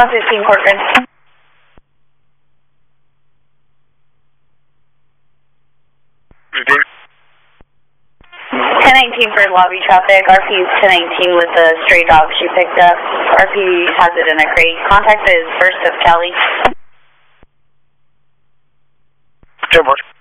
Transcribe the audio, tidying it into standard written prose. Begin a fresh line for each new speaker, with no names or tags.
115 Corcoran. 1019 for lobby traffic. RP is 1019 with the stray dog she picked up. RP has it in a crate. Contact is First of Cali.
10-4.